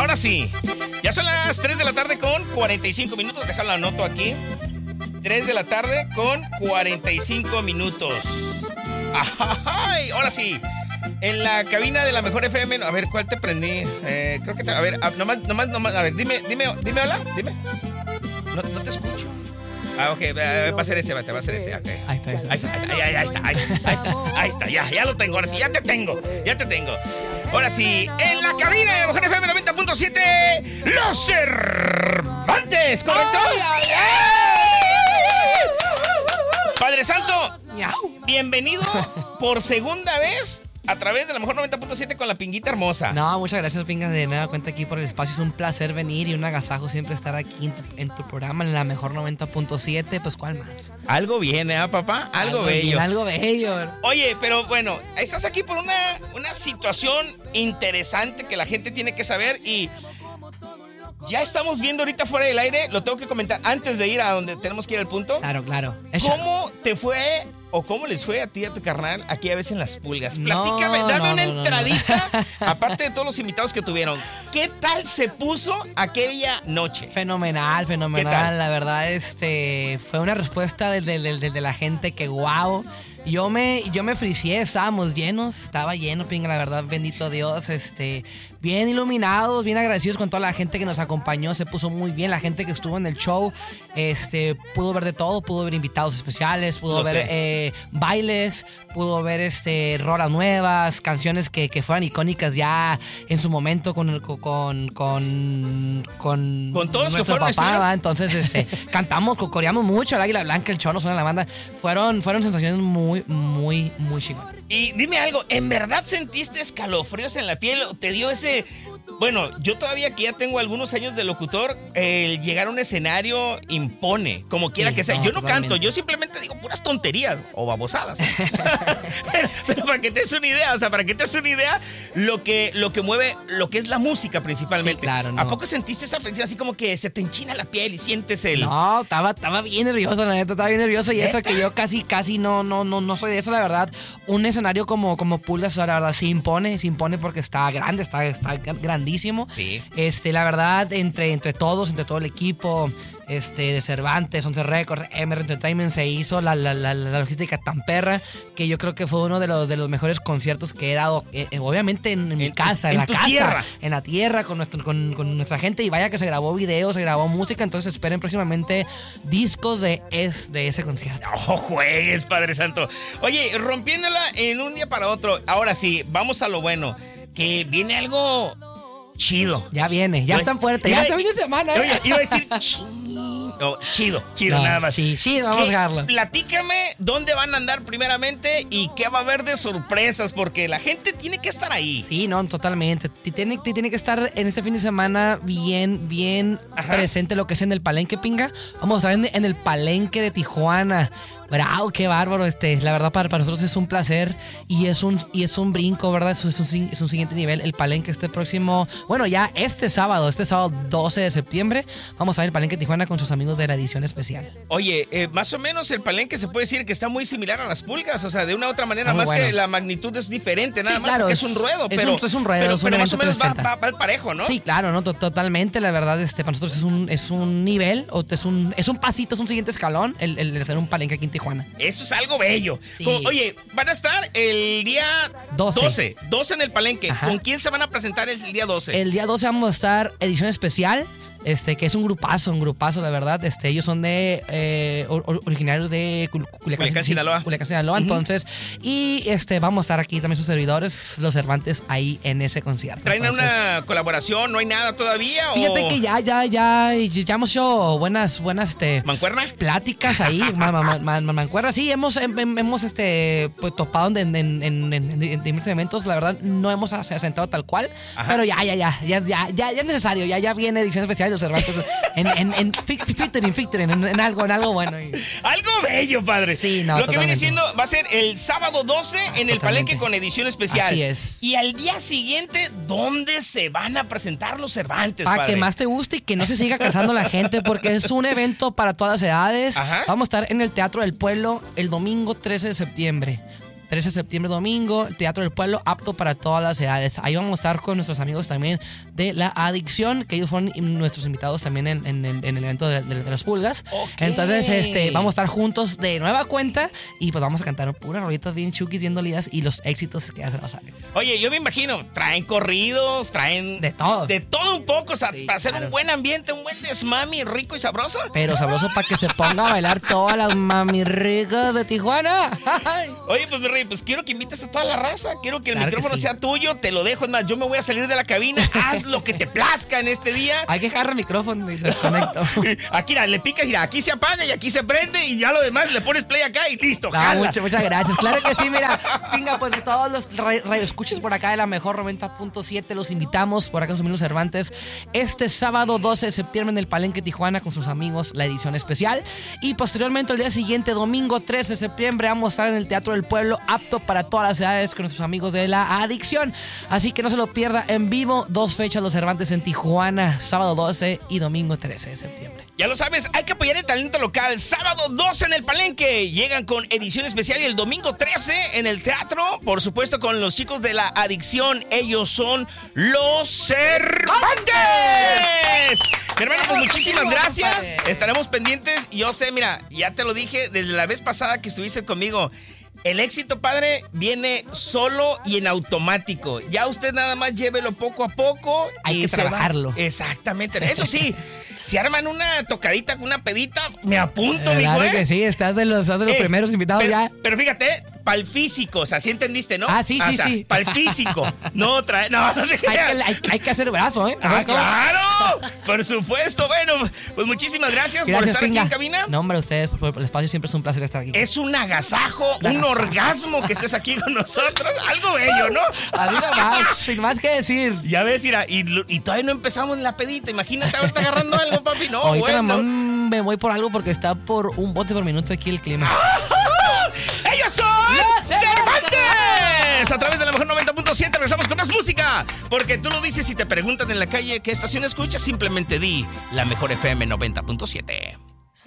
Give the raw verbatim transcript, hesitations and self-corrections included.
Ahora sí, ya son las tres de la tarde con cuarenta y cinco minutos. Déjalo anoto aquí. tres de la tarde con cuarenta y cinco minutos. ¡Ay! Ahora sí, en la cabina de la Mejor F M. A ver, ¿cuál te prendí? Eh, creo que te... A ver, a, nomás, nomás, nomás. A ver, dime, dime, dime hola, dime. No, no te escucho. Ah, ok, va a ser este, va a ser este, okay. Ahí está, ahí está. Ahí está, ahí, ahí, ahí está, ahí, ahí está, ahí está, ya, ya lo tengo, ahora sí, ya te tengo, ya te tengo. Ahora sí, en la cabina de Mujer F M noventa punto siete, Los Cervantes, ¿correcto? ¡Ay, ay, ay! Padre Santo, bienvenido por segunda vez a través de la Mejor noventa punto siete con la Pinguita Hermosa. No, muchas gracias, Pinga, de nueva cuenta aquí por el espacio. Es un placer venir y un agasajo siempre estar aquí en tu, en tu programa, en la Mejor noventa punto siete. Pues, ¿cuál más? Algo viene, ¿eh, papá? Algo, algo bello. Bien, algo bello. Oye, pero bueno, estás aquí por una, una situación interesante que la gente tiene que saber y ya estamos viendo ahorita fuera del aire. Lo tengo que comentar antes de ir a donde tenemos que ir al punto. Claro, claro. ¿Cómo te fue o cómo les fue a ti y a tu carnal aquí a veces en Las Pulgas? No, Platícame, dame no, una no, entradita, no, no. aparte de todos los invitados que tuvieron. ¿Qué tal se puso aquella noche? Fenomenal, fenomenal. ¿Qué tal? La verdad, este, fue una respuesta de, de, de, de la gente que wow. Yo me, yo me fricié, estábamos llenos, estaba lleno, Pinga, la verdad, bendito Dios, este, bien iluminados, bien agradecidos con toda la gente que nos acompañó, se puso muy bien, la gente que estuvo en el show, este, pudo ver de todo, pudo ver invitados especiales, pudo Lo ver sé. eh, bailes, pudo ver este, rolas nuevas, canciones que, que fueran icónicas ya en su momento con, con, con, con, Con todos los que nuestro fueron, papá, estuvieron. ¿va? Entonces, este, cantamos, coreamos mucho, el Águila Blanca, el Chorro, suena la banda, fueron, fueron sensaciones muy Muy, muy, muy chingones. Y dime algo, ¿en verdad sentiste escalofríos en la piel? ¿Te dio ese...? Bueno, yo todavía que ya tengo algunos años de locutor, el llegar a un escenario impone, como quiera Sí, que sea. no, yo no totalmente. canto, yo simplemente digo puras tonterías o babosadas. pero, pero para que te des una idea, o sea, para que te des una idea, lo que, lo que mueve, lo que es la música principalmente. Sí, claro, no. ¿A poco sentiste esa fricción así como que se te enchina la piel y sientes el... No, estaba, estaba bien nervioso, la neta, estaba bien nervioso. Y eso ¿Neta? que yo casi, casi no, no, no, no soy de eso, la verdad. Un escenario como, como Pulgas, la verdad, se impone, se impone porque está grande, está, está grandísimo. Sí. Este, la verdad, entre, entre todos, entre todo el equipo, este, de Cervantes, once Records, M R Entertainment, se hizo la, la, la, la logística tan perra que yo creo que fue uno de los, de los mejores conciertos que he dado, eh, eh, obviamente en, en mi En- casa, en, en la tu casa, tierra. en la tierra, con, nuestro, con, con nuestra gente. Y vaya que se grabó video, se grabó música, entonces esperen próximamente discos de, es, de ese concierto. ¡Oh, juegues, Padre Santo! Oye, rompiéndola en un día para otro. Ahora sí, vamos a lo bueno. Que viene algo chido. Ya viene, ya Iba a- están fuertes, iba ya a- está fin de semana. ¿eh? Oye, iba a decir chido. No, chido, chido, No, nada más. sí, sí, vamos a ¿Qué? dejarlo. Platícame dónde van a andar primeramente y qué va a haber de sorpresas, porque la gente tiene que estar ahí. Sí, no, totalmente. Ti- Tiene, ti- tiene que estar en este fin de semana bien, bien Ajá. presente lo que es en el Palenque, Pinga. Vamos a estar en, en el Palenque de Tijuana. Bravo, qué bárbaro. Este, la verdad, para, para nosotros es un placer y es un, y es un brinco, ¿verdad? Es, es, un, si- es un siguiente nivel. El Palenque este próximo, bueno, ya este sábado, este sábado doce de septiembre, vamos a ver el Palenque de Tijuana con sus amigos de la edición especial. Oye, eh, más o menos el Palenque se puede decir que está muy similar a las Pulgas, o sea, de una u otra manera, Está muy más bueno. que la magnitud es diferente, nada Sí, más claro, que es- es un ruedo, es pero un- es un ruedo, pero, es un pero más o evento menos va, trescientos sesenta. va, va al parejo, ¿no? Sí, claro, no, To- totalmente, la verdad, este, para nosotros es un, es un nivel, o es un, es un pasito, es un siguiente escalón, el, el hacer un Palenque aquí en Tijuana. Eso es algo bello. Sí. Como, oye, van a estar el día doce. doce. doce en el Palenque. Ajá. ¿Con quién se van a presentar el día doce? El día doce vamos a estar edición especial, este, que es un grupazo, un grupazo, la verdad. Este, ellos son de eh, or- originarios de Cul- Culiacán, Culiacán, sí, Sinaloa. Culiacán, Sinaloa. Ujú. Entonces, y este, vamos a estar aquí también sus servidores, los Cervantes, ahí en ese concierto. ¿Traen Entonces, una colaboración? ¿No hay nada todavía? fíjate o... que ya, ya, ya, ya hemos hecho buenas, buenas, este, ¿Mancuerna? pláticas ahí, ma- ma- ma- ma- ma- mancuernas, sí, hemos, hem- hem- hemos este, pues, topado en, en, en, en, en- en diversos eventos, la verdad no hemos as- asentado tal cual, Ajá. pero ya, ya, ya, ya, ya, ya, ya es necesario, ya, ya viene edición especial de los Cervantes en, en, en, fi- fi- featuring, featuring, en, en algo, en algo bueno. y- Algo bello, padre. Sí, no, Lo que viene totalmente. siendo, va a ser el sábado doce en el Totalmente. Palenque con edición especial. Así es. Y al día siguiente, ¿dónde se van a presentar los Cervantes, Para padre? que más te guste y que no se siga cansando la gente, porque es un evento para todas las edades. Ajá. Vamos a estar en el Teatro del Pueblo el domingo trece de septiembre. trece de septiembre, domingo, Teatro del Pueblo, apto para todas las edades. Ahí vamos a estar con nuestros amigos también de La Adicción, que ellos fueron nuestros invitados también en, en, en el evento de, de, de las pulgas. Okay. Entonces, este, vamos a estar juntos de nueva cuenta y pues vamos a cantar puras rolitas bien chukis, bien dolidas y los éxitos que ya se nos salen. Oye, yo me imagino, traen corridos, traen... De todo. De todo un poco, o sea, Sí, para hacer claro. un buen ambiente, un buen desmami rico y sabroso. Pero sabroso para que se ponga a bailar todas las mami ricas de Tijuana. Oye, pues mi rey, pues quiero que invites a toda la raza. Quiero que el Claro que micrófono sí. sea tuyo. Te lo dejo. Es más, yo me voy a salir de la cabina. Haz lo que te plazca en este día. Hay que agarrar el micrófono y desconecto. Aquí, mira, le picas, mira, aquí se apaga y aquí se prende y ya lo demás le pones play acá y listo. No, jala. muchas, muchas gracias. Claro que sí, mira. Venga, pues de todos los ra- radioescuchas por acá de la mejor noventa punto siete, los invitamos por acá con sus amigos Cervantes este sábado doce de septiembre en el Palenque Tijuana con sus amigos, la edición especial. Y posteriormente el día siguiente, domingo trece de septiembre, vamos a estar en el Teatro del Pueblo, apto para todas las edades con nuestros amigos de La Adicción. Así que no se lo pierda, en vivo, dos fechas los Cervantes en Tijuana, sábado doce y domingo trece de septiembre. Ya lo sabes, hay que apoyar el talento local. Sábado doce en el Palenque. Llegan con edición especial y el domingo trece en el teatro. Por supuesto, con los chicos de La Adicción. Ellos son los Cervantes. Mi hermano, pues muchísimas gracias. Estaremos pendientes. Yo sé, mira, ya te lo dije desde la vez pasada que estuviste conmigo. El éxito, padre, viene solo y en automático. Ya usted nada más llévelo poco a poco. Hay y que se va. trabajarlo. Exactamente. Eso sí, si arman una tocadita con una pedita, me apunto, mi Claro güey. que sí, estás de los, estás de los Eh, primeros invitados pero, ya. Pero fíjate, pa'l físico, o sea, ¿sí entendiste, no? Ah, sí, sí, o sea, sí. Pa'l físico. No, trae, no, no se Hay que, crean. hay, hay que hacer brazo, ¿eh? ¡Ah, claro! Por supuesto. Bueno, pues muchísimas gracias, por Gracias, estar Pinga. aquí en cabina. No, hombre, ustedes por, por el espacio, siempre es un placer estar aquí. Es un agasajo, Un un agasajo. orgasmo que estés aquí con nosotros. Algo bello, ¿no? Así nomás, sin más que decir. Ya ves, mira, y, y todavía no empezamos la pedita. Imagínate ahorita agarrando algo, papi. No, Ahorita bueno. nomás me voy por algo porque está por un bote por minuto aquí el clima. ¡Ellos son ¡Los Cervantes! A través de la mejor noventa punto siete regresamos con más música. Porque tú lo dices y te preguntan en la calle qué estación escuchas, simplemente di la mejor F M noventa punto siete.